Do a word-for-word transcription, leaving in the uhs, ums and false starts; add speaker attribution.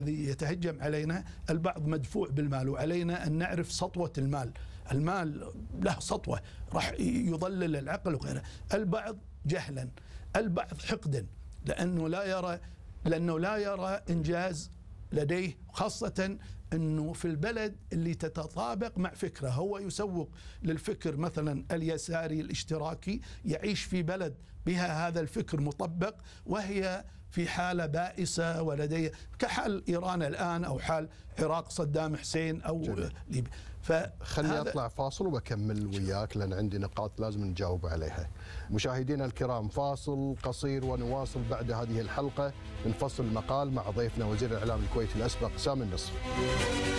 Speaker 1: يتهجم علينا، البعض مدفوع بالمال، وعلينا أن نعرف سطوة المال. المال له سطوة راح يضلل العقل وغيره. البعض جهلا، البعض حقدا، لأنه لا يرى لأنه لا يرى إنجاز لديه، خاصة أنه في البلد اللي تتطابق مع فكره. هو يسوق للفكر مثلا اليساري الاشتراكي، يعيش في بلد بها هذا الفكر مطبق، وهي في حالة بائسة ولديه كحال إيران الآن أو حال عراق صدام حسين أو ليبيا.
Speaker 2: خليني أطلع فاصل وبكمل وياك، لأن عندي نقاط لازم نجاوب عليها. مشاهدينا الكرام، فاصل قصير ونواصل بعد هذه الحلقة من فصل مقال مع ضيفنا وزير الإعلام الكويتي الأسبق سامي النصر.